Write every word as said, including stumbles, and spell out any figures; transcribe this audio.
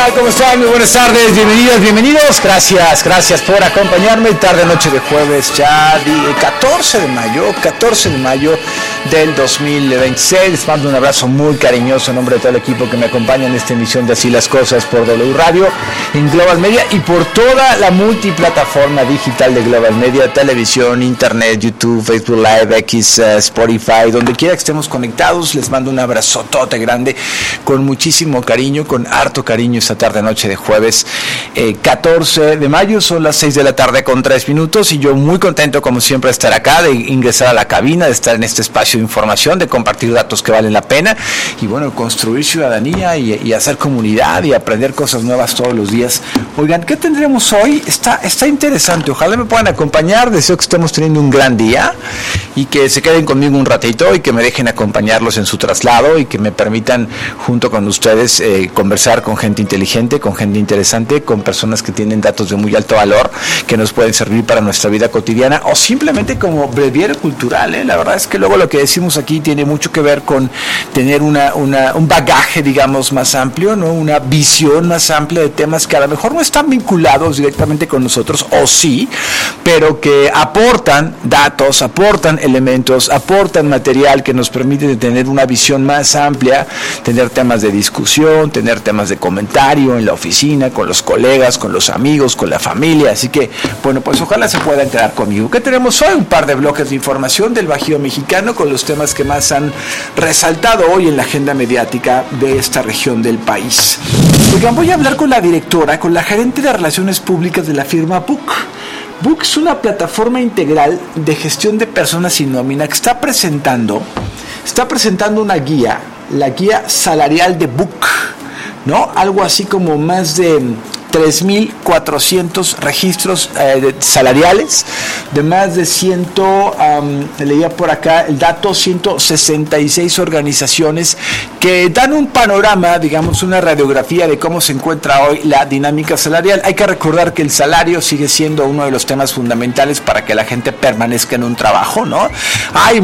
tal? ¿Cómo están? Muy buenas tardes, bienvenidos, bienvenidos. Gracias, gracias por acompañarme. Tarde, noche de jueves, ya catorce de mayo, catorce de mayo del dos mil veintiséis. Les mando un abrazo muy cariñoso en nombre de todo el equipo que me acompaña en esta emisión de Así las Cosas por W Radio, en Global Media y por toda la multiplataforma digital de Global Media, televisión, internet, YouTube, Facebook Live, X, uh, Spotify, donde quiera que estemos conectados. Les mando un abrazotote grande, con muchísimo cariño, con harto cariño esta tarde, noche de jueves, eh, catorce de mayo, son las seis de la tarde con tres minutos y yo muy contento como siempre de estar acá, de ingresar a la cabina, de estar en este espacio de información, de compartir datos que valen la pena y bueno, construir ciudadanía y, y hacer comunidad y aprender cosas nuevas todos los días. Oigan, ¿qué tendremos hoy? Está, está interesante, ojalá me puedan acompañar, deseo que estemos teniendo un gran día y que se queden conmigo un ratito y que me dejen acompañarlos en su traslado y que me permitan junto con ustedes eh, conversar con gente inteligente, con gente interesante, con personas que tienen datos de muy alto valor que nos pueden servir para nuestra vida cotidiana o simplemente como breviario cultural, ¿eh? La verdad es que luego lo que decimos aquí tiene mucho que ver con tener una, una, un bagaje, digamos, más amplio, ¿no? Una visión más amplia de temas que a lo mejor no están vinculados directamente con nosotros, o sí, pero que aportan datos, aportan elementos, aportan material que nos permite tener una visión más amplia, tener temas de discusión, tener temas de comentario en la oficina, con los colegas, con los amigos, con la familia. Así que, bueno, pues ojalá se puedan quedar conmigo. ¿Qué tenemos hoy? Un par de bloques de información del Bajío mexicano con los temas que más han resaltado hoy en la agenda mediática de esta región del país. Oigan, voy a hablar con la directora, con la gerente de Relaciones Públicas de la firma B U C. B U C es una plataforma integral de gestión de personas y nómina que está presentando, está presentando una guía, la guía salarial de B U C, ¿no? Algo así como más de tres mil cuatrocientos registros eh, de, salariales, de más de cien, um, leía por acá el dato, ciento sesenta y seis organizaciones que dan un panorama, digamos, una radiografía de cómo se encuentra hoy la dinámica salarial. Hay que recordar que el salario sigue siendo uno de los temas fundamentales para que la gente permanezca en un trabajo, ¿no? Hay